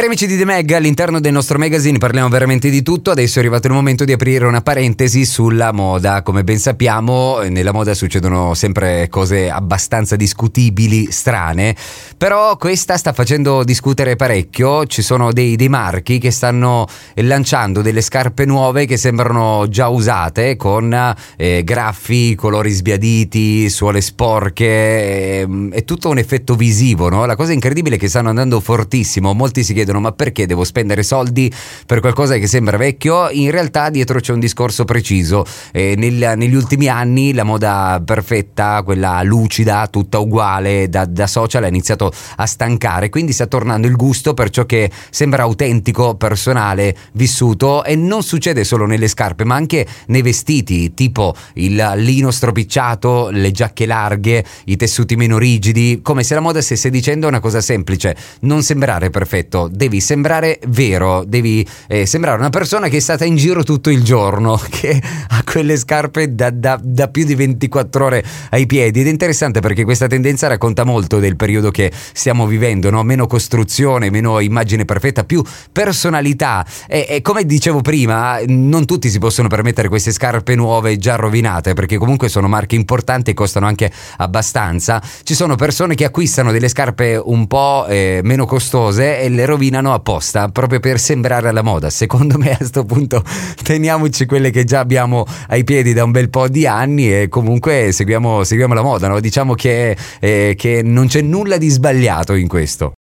Cari amici di The Mag, all'interno del nostro magazine parliamo veramente di tutto. Adesso è arrivato il momento di aprire una parentesi sulla moda. Come ben sappiamo, nella moda succedono sempre cose abbastanza discutibili, strane, però questa sta facendo discutere parecchio. Ci sono dei marchi che stanno lanciando delle scarpe nuove che sembrano già usate, con graffi, colori sbiaditi, suole sporche, è tutto un effetto visivo, no? La cosa incredibile è che stanno andando fortissimo. Molti si chiedono: ma perché devo spendere soldi per qualcosa che sembra vecchio? In realtà dietro c'è un discorso preciso. Negli ultimi anni la moda perfetta, quella lucida, tutta uguale da social, ha iniziato a stancare, quindi sta tornando il gusto per ciò che sembra autentico, personale, vissuto. E non succede solo nelle scarpe ma anche nei vestiti, tipo il lino stropicciato, le giacche larghe, i tessuti meno rigidi, come se la moda stesse dicendo una cosa semplice: non sembrare perfetto, devi sembrare vero, devi sembrare una persona che è stata in giro tutto il giorno, che ha quelle scarpe da più di 24 ore ai piedi. Ed è interessante perché questa tendenza racconta molto del periodo che stiamo vivendo, no? Meno costruzione, meno immagine perfetta, più personalità. E come dicevo prima, non tutti si possono permettere queste scarpe nuove già rovinate, perché comunque sono marche importanti e costano anche abbastanza. Ci sono persone che acquistano delle scarpe un po' meno costose e le rovinano apposta proprio per sembrare alla moda. Secondo me a sto punto teniamoci quelle che già abbiamo ai piedi da un bel po' di anni e comunque seguiamo la moda, no? Diciamo che non c'è nulla di sbagliato in questo.